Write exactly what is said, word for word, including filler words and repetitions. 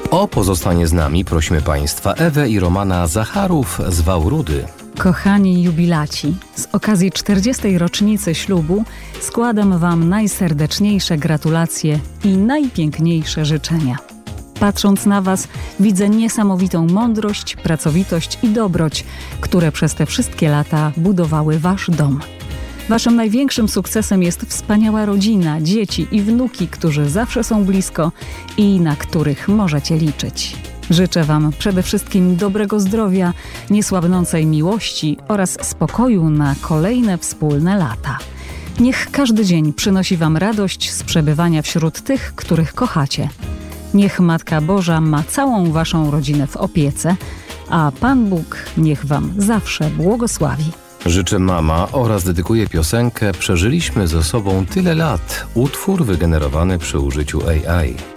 O pozostanie z nami prosimy Państwa Ewę i Romana Zacharów z Wałrudy. Kochani jubilaci, z okazji czterdziestej rocznicy ślubu składam Wam najserdeczniejsze gratulacje i najpiękniejsze życzenia. Patrząc na Was, widzę niesamowitą mądrość, pracowitość i dobroć, które przez te wszystkie lata budowały Wasz dom. Waszym największym sukcesem jest wspaniała rodzina, dzieci i wnuki, którzy zawsze są blisko i na których możecie liczyć. Życzę Wam przede wszystkim dobrego zdrowia, niesłabnącej miłości oraz spokoju na kolejne wspólne lata. Niech każdy dzień przynosi Wam radość z przebywania wśród tych, których kochacie. Niech Matka Boża ma całą Waszą rodzinę w opiece, a Pan Bóg niech Wam zawsze błogosławi. Życzę mama oraz dedykuję piosenkę Przeżyliśmy ze sobą tyle lat. Utwór wygenerowany przy użyciu A I.